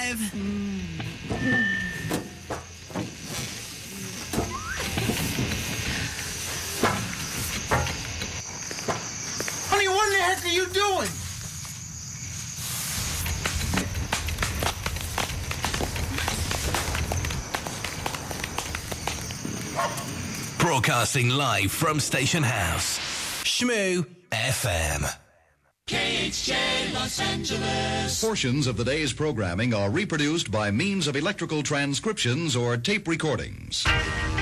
Bev. Honey, what in the heck are you doing? Broadcasting live from Station House. Shmoo FM. KHJ Los Angeles. Portions of the day's programming are reproduced by means of electrical transcriptions or tape recordings.